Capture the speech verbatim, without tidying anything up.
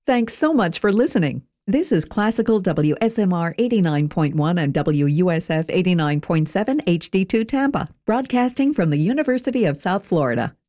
Thanks so much for listening. This is Classical W S M R eighty-nine point one and W U S F eighty-nine point seven H D two Tampa, broadcasting from the University of South Florida.